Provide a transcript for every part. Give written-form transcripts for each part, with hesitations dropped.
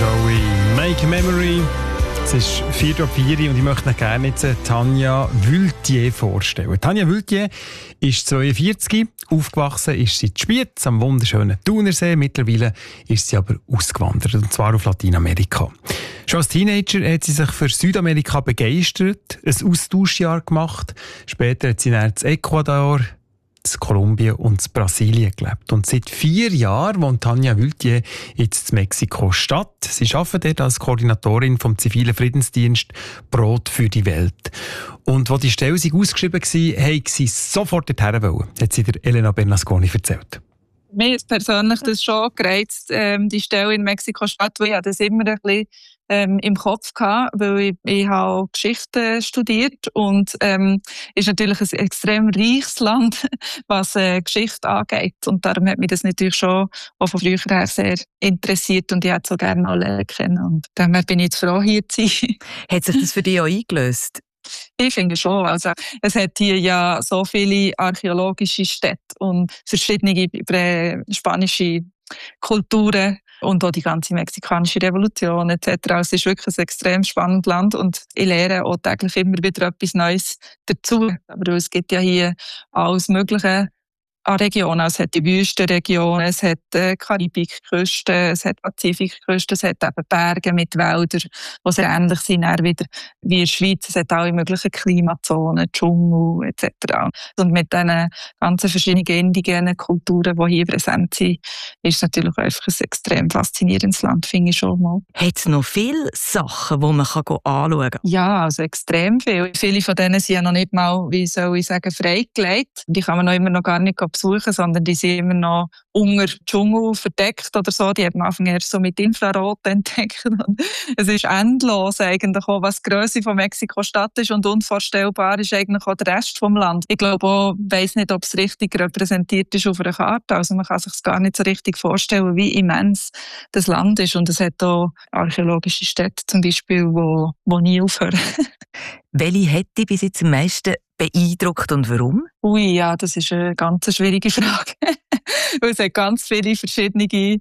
Joey, Make a Memory. Es ist 4:04 und ich möchte Ihnen gerne jetzt Tanja Wültier vorstellen. Tanja Wültier ist 42, aufgewachsen ist sie in Spiez am wunderschönen Thunersee. Mittlerweile ist sie aber ausgewandert, und zwar auf Lateinamerika. Schon als Teenager hat sie sich für Südamerika begeistert, ein Austauschjahr gemacht. Später hat sie dann in Ecuador, in Kolumbien und in Brasilien gelebt. Und seit 4 Jahren wohnt Tanja Wültier jetzt in Mexiko-Stadt. Sie arbeitet dort als Koordinatorin vom zivilen Friedensdienst «Brot für die Welt». Und als die Stelle ausgeschrieben war, wollte sie sofort dorthin wollen, hat sie der Elena Bernasconi erzählt. Mir ist persönlich das schon gereizt, die Stelle in Mexiko-Stadt, weil ich das immer ein bisschen im Kopf hatte, weil ich habe Geschichte studiert und ist natürlich ein extrem reiches Land, was Geschichte angeht. Und darum hat mich das natürlich schon auch von früher her sehr interessiert und ich hätte so gerne alle kennen. Und daher bin ich jetzt froh, hier zu sein. Hat sich das für dich auch eingelöst? Ich finde schon. Also, es hat hier ja so viele archäologische Städte und verschiedene spanische Kulturen und auch die ganze mexikanische Revolution etc. Also, es ist wirklich ein extrem spannendes Land und ich lerne auch täglich immer wieder etwas Neues dazu. Aber es gibt ja hier alles Mögliche an Regionen. Es hat die Wüstenregion, es hat Karibikküste, es hat Pazifikküste, es hat eben Berge mit Wäldern, die sehr ähnlich sind wieder wie in der Schweiz. Es hat alle möglichen Klimazonen, Dschungel etc. Und mit diesen ganzen verschiedenen indigenen Kulturen, die hier präsent sind, ist es natürlich einfach ein extrem faszinierendes Land, finde ich schon mal. Hat es noch viele Sachen, die man anschauen kann? Ja, also extrem viel. Viele von denen sind ja noch nicht mal, wie soll ich sagen, freigelegt. Die kann man noch immer noch gar nicht besuchen, sondern die sind immer noch unter Dschungel verdeckt oder so. Die hat man am Anfang erst so mit Infrarot entdeckt. Und es ist endlos eigentlich auch, was die Grösse von Mexiko-Stadt ist, und unvorstellbar ist eigentlich auch der Rest vom Land. Ich glaube auch, ich weiss nicht, ob es richtig repräsentiert ist auf einer Karte. Also man kann sich gar nicht so richtig vorstellen, wie immens das Land ist. Und es hat auch archäologische Städte zum Beispiel, wo nie aufhören. Welche hat dich bis jetzt am meisten beeindruckt und warum? Ui, ja, das ist eine ganz schwierige Frage. Weil es hat ganz viele verschiedene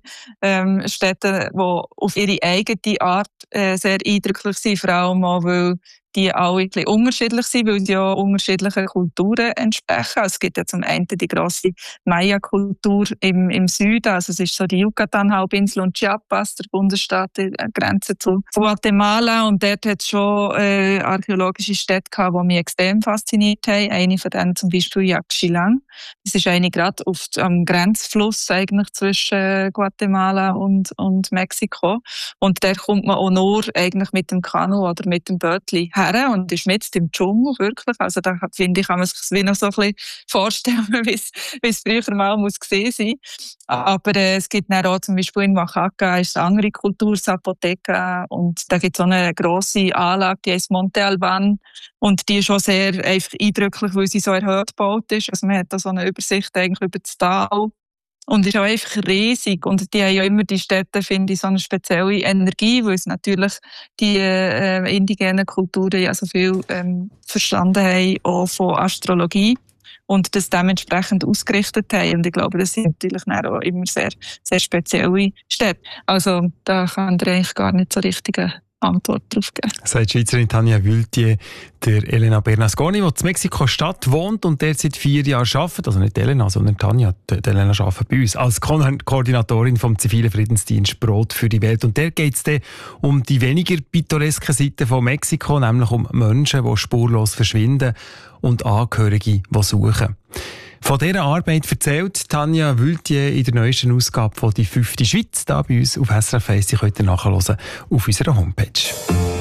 Städte, die auf ihre eigene Art sehr eindrücklich sind, vor allem auch, weil die alle ein bisschen unterschiedlich sind, weil sie ja unterschiedlichen Kulturen entsprechen. Also es gibt ja zum einen die grosse Maya-Kultur im Süden, also es ist so die Yucatan-Halbinsel und Chiapas, der Bundesstaat, die Grenze zu Guatemala, und dort hat es schon archäologische Städte gehabt, die mich extrem fasziniert haben. Eine von denen zum Beispiel Yaxchilan. Das ist eine gerade am Grenzfluss eigentlich zwischen Guatemala und Mexiko. Und der kommt man auch nur eigentlich mit dem Kanu oder mit dem Bötli her und ist mitten im Dschungel, wirklich. Also da finde ich, kann man sich das wie noch so ein bisschen vorstellen, wie es früher mal muss gesehen sein. Aber es gibt dann auch zum Beispiel in Oaxaca ist eine andere Kultur, Zapoteca, und da gibt es so eine grosse Anlage, die heißt Monte Alban, und die ist schon sehr einfach eindrücklich, weil sie so erhöht gebaut ist. Also man hat da so eine Übersicht eigentlich über das Tal. Und ist auch einfach riesig. Und die haben ja immer, die Städte, finde ich, so eine spezielle Energie, weil es natürlich die indigenen Kulturen ja so viel verstanden haben, auch von Astrologie. Und das dementsprechend ausgerichtet haben. Und ich glaube, das sind natürlich auch immer sehr, sehr spezielle Städte. Also da kann ich eigentlich gar nicht so richtige Antwort darauf geben. Sagt die Schweizerin Tanja Wültier der Elena Bernasconi, die in Mexiko-Stadt wohnt und der seit 4 Jahren arbeitet. Also nicht Elena, sondern Tanja. Die Elena arbeitet bei uns als Koordinatorin vom zivilen Friedensdienst «Brot für die Welt». Und der geht es dann um die weniger pittoresken Seiten von Mexiko, nämlich um Menschen, die spurlos verschwinden und Angehörige, die suchen. Von dieser Arbeit erzählt Tanja Wültier in der neuesten Ausgabe von «Die 5. Schweiz» hier bei uns auf SRF 1. Sie könnt ihr nachhören auf unserer Homepage.